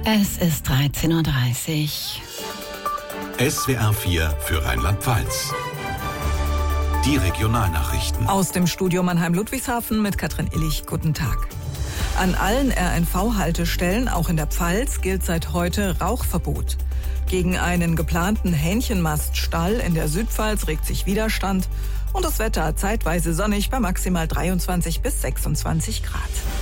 Es ist 13:30 Uhr. SWR 4 für Rheinland-Pfalz. Die Regionalnachrichten. Aus dem Studio Mannheim-Ludwigshafen mit Katrin Illich. Guten Tag. An allen RNV-Haltestellen, auch in der Pfalz, gilt seit heute Rauchverbot. Gegen einen geplanten Hähnchenmaststall in der Südpfalz regt sich Widerstand. Und das Wetter zeitweise sonnig bei maximal 23 bis 26 Grad.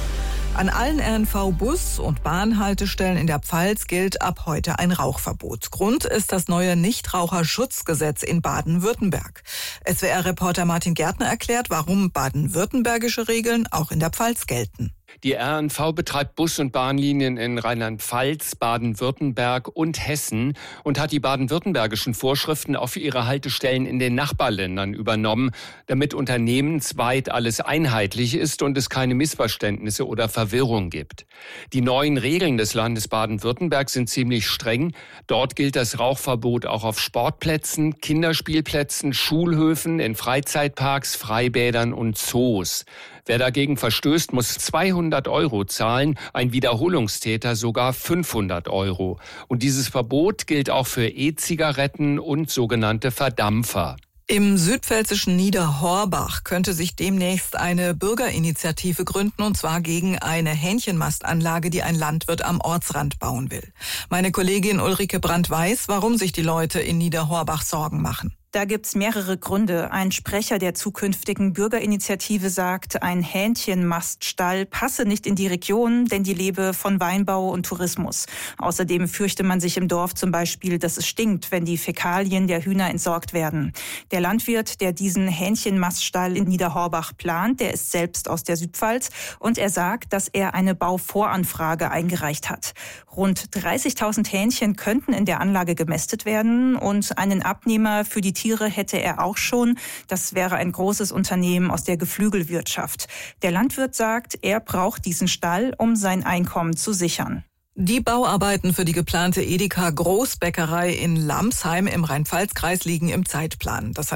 An allen RNV-Bus- und Bahnhaltestellen in der Pfalz gilt ab heute ein Rauchverbot. Grund ist das neue Nichtraucherschutzgesetz in Baden-Württemberg. SWR-Reporter Martin Gärtner erklärt, warum baden-württembergische Regeln auch in der Pfalz gelten. Die RNV betreibt Bus- und Bahnlinien in Rheinland-Pfalz, Baden-Württemberg und Hessen und hat die baden-württembergischen Vorschriften auf ihre Haltestellen in den Nachbarländern übernommen, damit unternehmensweit alles einheitlich ist und es keine Missverständnisse oder Verwirrung gibt. Die neuen Regeln des Landes Baden-Württemberg sind ziemlich streng. Dort gilt das Rauchverbot auch auf Sportplätzen, Kinderspielplätzen, Schulhöfen, in Freizeitparks, Freibädern und Zoos. Wer dagegen verstößt, muss 200 € zahlen, ein Wiederholungstäter sogar 500 €. Und dieses Verbot gilt auch für E-Zigaretten und sogenannte Verdampfer. Im südpfälzischen Niederhorbach könnte sich demnächst eine Bürgerinitiative gründen, und zwar gegen eine Hähnchenmastanlage, die ein Landwirt am Ortsrand bauen will. Meine Kollegin Ulrike Brandt weiß, warum sich die Leute in Niederhorbach Sorgen machen. Da gibt's mehrere Gründe. Ein Sprecher der zukünftigen Bürgerinitiative sagt, ein Hähnchenmaststall passe nicht in die Region, denn die lebe von Weinbau und Tourismus. Außerdem fürchte man sich im Dorf zum Beispiel, dass es stinkt, wenn die Fäkalien der Hühner entsorgt werden. Der Landwirt, der diesen Hähnchenmaststall in Niederhorbach plant, der ist selbst aus der Südpfalz und er sagt, dass er eine Bauvoranfrage eingereicht hat. Rund 30.000 Hähnchen könnten in der Anlage gemästet werden und einen Abnehmer für die Tiere hätte er auch schon. Das wäre ein großes Unternehmen aus der Geflügelwirtschaft. Der Landwirt sagt, er braucht diesen Stall, um sein Einkommen zu sichern. Die Bauarbeiten für die geplante Edeka Großbäckerei in Lamsheim im Rhein-Pfalz-Kreis liegen im Zeitplan. Das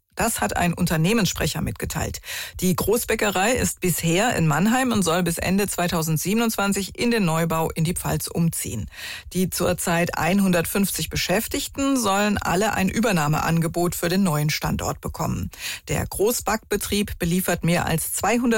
hat ein Unternehmenssprecher mitgeteilt. Die Großbäckerei ist bisher in Mannheim und soll bis Ende 2027 in den Neubau in die Pfalz umziehen. Die zurzeit 150 Beschäftigten sollen alle ein Übernahmeangebot für den neuen Standort bekommen. Der Großbackbetrieb beliefert mehr als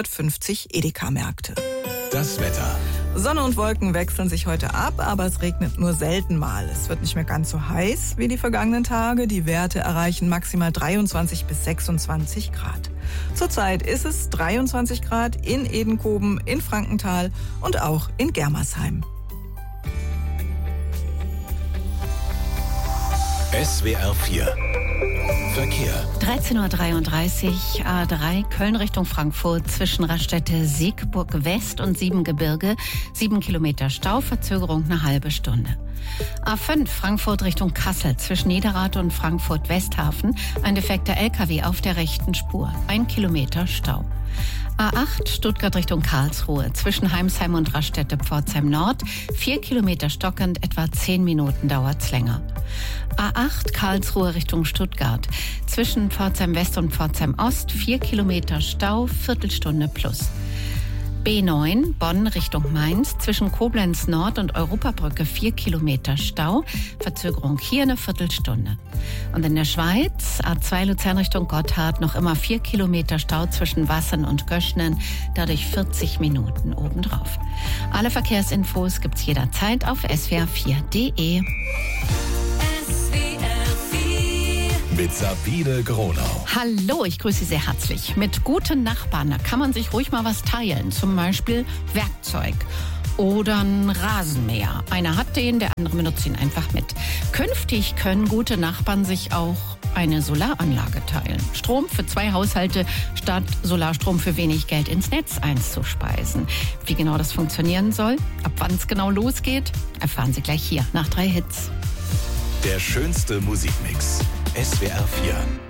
250 Edeka-Märkte. Das Wetter. Sonne und Wolken wechseln sich heute ab, aber es regnet nur selten mal. Es wird nicht mehr ganz so heiß wie die vergangenen Tage. Die Werte erreichen maximal 23 bis 26 Grad. Zurzeit ist es 23 Grad in Edenkoben, in Frankenthal und auch in Germersheim. SWR 4 Verkehr. 13:33 Uhr, A3 Köln Richtung Frankfurt zwischen Raststätte Siegburg West und Siebengebirge. 7 Kilometer Stau, Verzögerung eine halbe Stunde. A5 Frankfurt Richtung Kassel zwischen Niederrad und Frankfurt Westhafen. Ein defekter LKW auf der rechten Spur. 1 Kilometer Stau. A8 Stuttgart Richtung Karlsruhe zwischen Heimsheim und Raststätte Pforzheim Nord. 4 Kilometer stockend, etwa 10 Minuten dauert's länger. A8 Karlsruhe Richtung Stuttgart zwischen Pforzheim West und Pforzheim Ost. 4 Kilometer Stau, Viertelstunde plus. B9 Bonn Richtung Mainz zwischen Koblenz Nord und Europabrücke 4 Kilometer Stau, Verzögerung hier eine Viertelstunde. Und in der Schweiz A2 Luzern Richtung Gotthard noch immer 4 Kilometer Stau zwischen Wassen und Göschnen, dadurch 40 Minuten obendrauf. Alle Verkehrsinfos gibt's jederzeit auf swr4.de. Mit Sabine Gronau. Hallo, ich grüße Sie sehr herzlich. Mit guten Nachbarn, da kann man sich ruhig mal was teilen. Zum Beispiel Werkzeug oder ein Rasenmäher. Einer hat den, der andere benutzt ihn einfach mit. Künftig können gute Nachbarn sich auch eine Solaranlage teilen. Strom für 2 Haushalte statt Solarstrom für wenig Geld ins Netz einspeisen. Wie genau das funktionieren soll, ab wann es genau losgeht, erfahren Sie gleich hier nach 3 Hits. Der schönste Musikmix. SWR 4.